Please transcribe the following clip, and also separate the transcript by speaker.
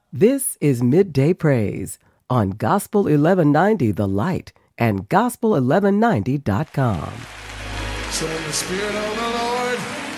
Speaker 1: This is Midday Praise on Gospel 1190 The Light and Gospel1190.com.
Speaker 2: So in the Spirit of the Lord